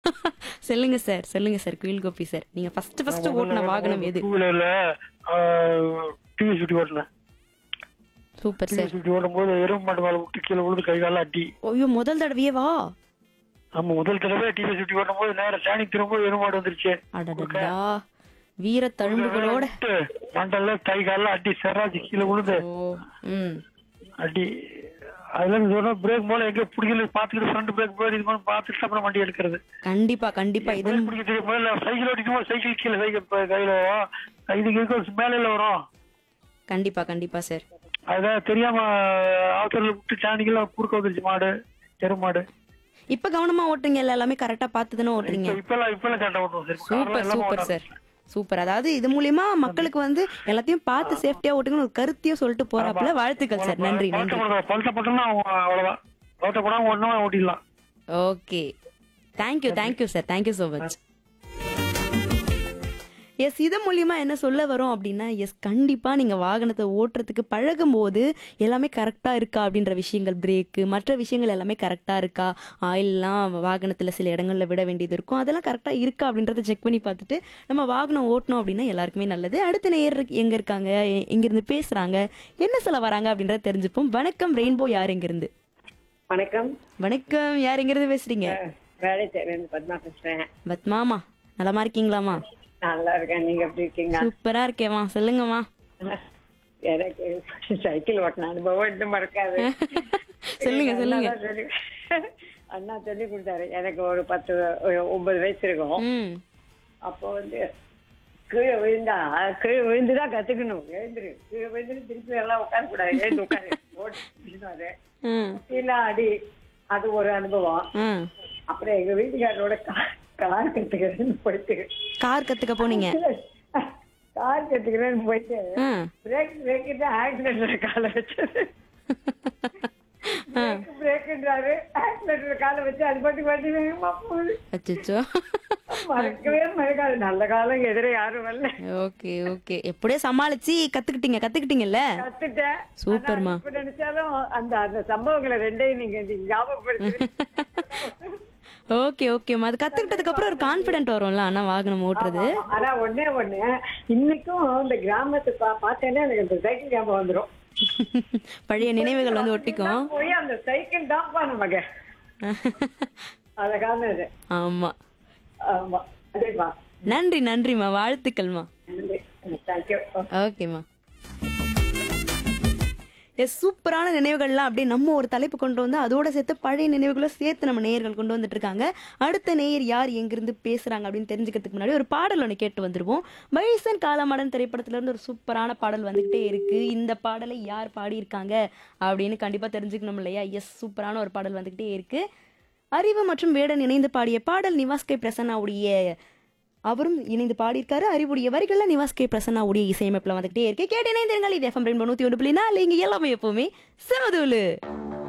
சொல்லுங்க சார், சொல்லுங்க சார். குயில் கோபி சார். நீங்க ஃபர்ஸ்ட் நான் ஃபர்ஸ்ட் முதல்ல ஓட்டுன வாகனம் ஓட்டும்போது எது? டூ வீலர்ல TVS fifty ஓட்டினேன். Super TVS sir. Fifty ஓட்டும்போது எறும்பு மாட்டு மேல விட்டு கீழே விழுந்து கை கால அடி. ஐயோ, முதல் தடவையே வா. ஆமா, முதல் தடவை டிவிஎஸ் ஃபிஃப்டி ஓட்டும்போது நேரம் டேனிங் திரும்ப எறும்பு மாடு வந்துருச்சு. அடடடா. வீர தழும்புகளோட. விட்டு மண்டல்ல கை கால அடி செராஜ் கீழே விழுந்து ஓ. ம். அடி. அதுல சொன்னா பிரேக் போல எங்க பிடிக்கல பாத்துக்கிட்டு ஃப்ரண்ட் பிரேக் போய் இது மாதிரி பாத்துட்டு அப்புறம் வண்டி எடுக்கிறது. கண்டிப்பா கண்டிப்பா இது பிரேக் பிடிக்க தெரியும். முதல்ல சைக்கிள் ஓட்டிக்கும் சைக்கிள் கீழே சைக்கிள் கையில இதுக்கு இருக்க மேல வரும். கண்டிப்பா கண்டிப்பா சார். அதான் தெரியாம அவசரத்துல விட்டு டேனிக்கெல்லாம் குறுக்க வந்துருச்சு மாடு, எருமாடு. இப்ப கவனமா ஓட்டுறீங்க, எல்லாமே கரெக்டா பார்த்து தானே ஓட்டுறீங்க. இப்பெல்லாம் கரெக்டா ஓட்டுவோம் sir. Super super sir. Super. அதாவது இது மூலியமா மக்களுக்கு வந்து எல்லாத்தையும் பார்த்து சேஃப்டியா ஓட்டுங்கன்னு ஒரு கருத்தையும் சொல்லிட்டு போறாப்புல. வாழ்த்துக்கள் சார். நன்றி நன்றி. பழுத்தப்பட்டோம்னா அவ்வளவுதான். பழுத்தப்படாம ஒண்ணுமே ஓட்டிடலாம். Okay. Thank you thank you sir. Thank you so much. S, இது மூலியமா என்ன சொல்ல வரோம் அப்படின்னா, எஸ் கண்டிப்பா நீங்க வாகனத்தை ஓட்டுறதுக்கு பழகும் போது எல்லாமே கரெக்டா இருக்கா அப்படின்ற விஷயங்கள், பிரேக்கு மற்ற விஷயங்கள் எல்லாமே கரெக்டா இருக்கா, ஆயில்லாம் வாகனத்துல சில இடங்கள்ல விட வேண்டியது இருக்கும், அதெல்லாம் கரெக்டா இருக்கா அப்படின்றத செக் பண்ணி பார்த்துட்டு நம்ம வாகனம் ஓட்டணும் அப்படின்னா எல்லாருக்குமே நல்லது. அடுத்த நேயர் எங்க இருக்காங்க, எங்கிருந்து பேசுறாங்க, என்ன சொல்ல வராங்க அப்படின்றத தெரிஞ்சுப்போம். வணக்கம் ரெயின்போ, யார் எங்கிருந்து? வணக்கம். வணக்கம், யார் எங்கிருந்து பேசுறீங்க? வேலை செய்யறேன், பத்மா பேசுறேன். பத்மாமா, நலமா இருக்கீங்களாமா? நல்லா இருக்கேன், நீங்க எப்படி இருக்கீங்க? சூப்பரா இருக்கேம்மா. சொல்லுங்கம்மா. எனக்கு சைக்கிள் ஓட்டின அனுபவம் இன்னும் மறக்காது. சொல்லுங்க சொல்லுங்க. அண்ணா சொல்லி கொடுத்தாரு. எனக்கு ஒரு 9 வயசு இருக்கும். ம். அப்போ கீழே விழுந்துதான் கத்துக்கணும். எழுந்துரு, கீழே விழுந்து திருப்பி எல்லாம் உட்கார கூடாது, எழுந்து உட்காரு ஓட்டு. ம். கீழே அடி, அது ஒரு அனுபவம். ம். அப்புறம் எங்க வீட்டுக்காரரோட கார் கத்துக்கிறேன்னு போயிட்டு கார் கத்துக்க போனீங்க? கார் கத்துக்கிறேன்னு போயிட்டு ம். பிரேக் ஆக்சிடென்ட்ல காலை வச்சது. பிரேக்ன்றாரு, ஆக்சிடென்ட்ல காலை வச்சு அது பாட்டு வண்டி வேகமா போகுது. அச்சச்சோ. மறக்கவே மறக்காது. நல்ல காலம் எதிர யாரும் வரல. Okay okay. எப்படியே சமாளிச்சு கத்துக்கிட்டீங்கல்ல? கத்துட்டேன். சூப்பர்மா. இப்ப நினைச்சாலும் அந்த அந்த சம்பவங்களை ரெண்டையும் நீங்க ஞாபகப்படுத்தி. ஓகே ஓகேம்மா. அது கத்துக்கிட்டதுக்கு அப்புறம் ஒரு கான்பிடென்ட் வரும்ல ஆனா வாகனம் ஓட்டுறது. ஆனா ஒண்ணே இன்னைக்கும் இந்த கிராமத்தை பார்த்தேன்னா எனக்கு அந்த சைக்கிள் ஞாபகம் வந்துடும். பழைய நினைவுகள் வந்து ஒட்டிக்கும். போய் அந்த சைக்கிள் தான்ப்பா நமக்கு அழகான இது. ஆமா ஆமா, அதேப்பா. நன்றி நன்றிம்மா, வாழ்த்துக்கள்மா. தேங்க்யூ. ஓகேம்மா. எஸ், சூப்பரான நினைவுகள்லாம் அப்படியே நம்ம ஒரு தலைப்பு கொண்டு வந்து அதோட சேர்த்து பழைய நினைவுகளை சேர்த்து நம்ம நேயர்கள் கொண்டு வந்துட்டு இருக்காங்க. அடுத்த நேயர் யார் எங்கிருந்து பேசுறாங்க அப்படின்னு தெரிஞ்சுக்கிறதுக்கு முன்னாடி ஒரு பாடல் ஒன்று கேட்டு வந்துருவோம். பைசன் காலமாடன் திரைப்படத்துல இருந்து ஒரு சூப்பரான பாடல் வந்துகிட்டே இருக்கு. இந்த பாடலை யார் பாடியிருக்காங்க அப்படின்னு கண்டிப்பா தெரிஞ்சுக்கணும் இல்லையா? எஸ், சூப்பரான ஒரு பாடல் வந்துகிட்டே இருக்கு. அறிவு மற்றும் வேடன் இணைந்து பாடிய பாடல். நிவாஸ் கே பிரசன்னாவுடைய அவரும் இணைந்து பாடியிருக்காரு. அறிவுடைய வரிகள்ல நிவாஸ் கே பிரசன்னாவுடைய இசையமைப்புல வந்துகிட்டே இருக்கு. கேட்டு இணைந்திருங்கள். இது FM 91.4, இங்க எல்லாமே எப்பவுமே செமதூளு.